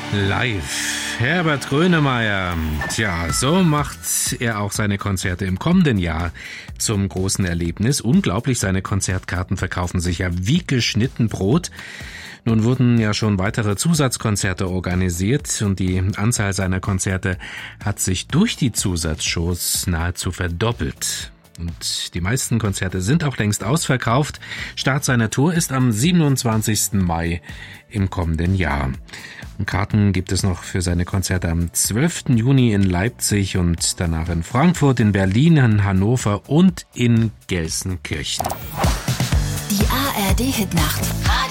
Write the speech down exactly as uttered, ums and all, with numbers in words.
Live. Herbert Grönemeyer. Tja, so macht er auch seine Konzerte im kommenden Jahr zum großen Erlebnis. Unglaublich, seine Konzertkarten verkaufen sich ja wie geschnitten Brot. Nun wurden ja schon weitere Zusatzkonzerte organisiert und die Anzahl seiner Konzerte hat sich durch die Zusatzshows nahezu verdoppelt. Und die meisten Konzerte sind auch längst ausverkauft. Start seiner Tour ist am siebenundzwanzigsten Mai im kommenden Jahr. Und Karten gibt es noch für seine Konzerte am zwölften Juni in Leipzig und danach in Frankfurt, in Berlin, in Hannover und in Gelsenkirchen. Die A R D Hitnacht.